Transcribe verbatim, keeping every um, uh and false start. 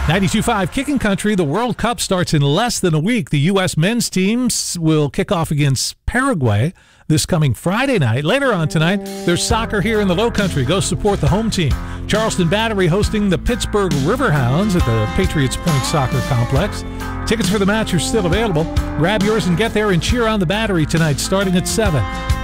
ninety-two point five Kicking Country. The World Cup starts in less than a week. The U S men's teams will kick off against Paraguay this coming Friday night. Later on tonight, there's soccer here in the Low Country. Go support the home team. Charleston Battery hosting the Pittsburgh Riverhounds at the Patriots Point Soccer Complex. Tickets for the match are still available. Grab yours and get there and cheer on the Battery tonight starting at seven.